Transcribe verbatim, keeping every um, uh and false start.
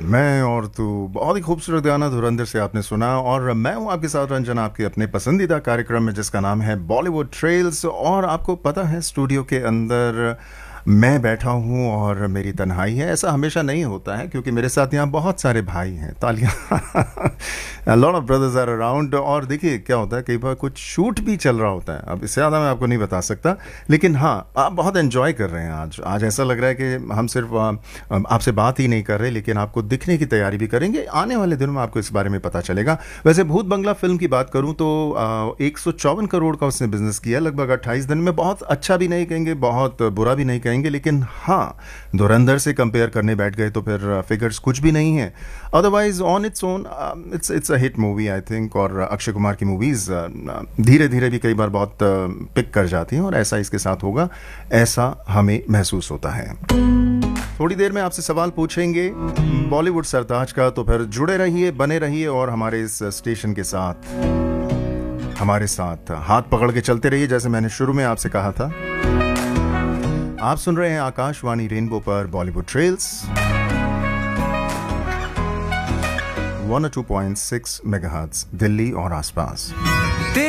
मैं और तू, बहुत ही खूबसूरत गाना धुरंधर से आपने सुना। और मैं हूं आपके साथ रंजन, आपके अपने पसंदीदा कार्यक्रम में जिसका नाम है बॉलीवुड ट्रेल्स। और आपको पता है स्टूडियो के अंदर मैं बैठा हूं और मेरी तन्हाई है। ऐसा हमेशा नहीं होता है क्योंकि मेरे साथ यहाँ बहुत सारे भाई हैं। तालियां। Lot of brothers are around. और देखिए क्या होता है, कई बार कुछ शूट भी चल रहा होता है। अब इससे ज़्यादा मैं आपको नहीं बता सकता, लेकिन हाँ, आप बहुत एंजॉय कर रहे हैं आज। आज ऐसा लग रहा है कि हम सिर्फ आ, आपसे बात ही नहीं कर रहे, लेकिन आपको दिखने की तैयारी भी करेंगे। आने वाले दिनों में आपको इस बारे में पता चलेगा। वैसे भूत बंगला फिल्म की बात करूं तो एक सौ चौवन करोड़ का उसने बिजनेस किया लगभग अट्ठाईस दिन में। बहुत अच्छा भी नहीं कहेंगे, बहुत बुरा भी नहीं कहेंगे, लेकिन हाँ, धुरंधर से कंपेयर करने बैठ गए तो फिर फिगर्स कुछ भी नहीं है। Otherwise on its own it's it's a hit movie I think. और अक्षय कुमार की मूवीज धीरे धीरे भी कई बार बहुत पिक कर जाती हैं, और ऐसा इसके साथ होगा, ऐसा हमें महसूस होता है। थोड़ी देर में आपसे सवाल पूछेंगे बॉलीवुड सरताज का, तो फिर जुड़े रहिए, बने रहिए और हमारे इस स्टेशन के साथ, हमारे साथ हाथ पकड़ के चलते रहिए, जैसे मैंने शुरू में आपसे कहा था। आप सुन रहे हैं आकाशवाणी रेनबो पर Bollywood trails one O two point six megahertz Delhi और आसपास।